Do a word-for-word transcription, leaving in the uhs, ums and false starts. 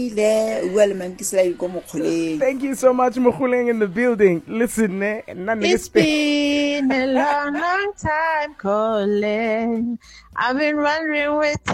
Thank you so much, Mokgoleng in the building. Listen, eh, it's been a long, long time calling. I've been wondering where to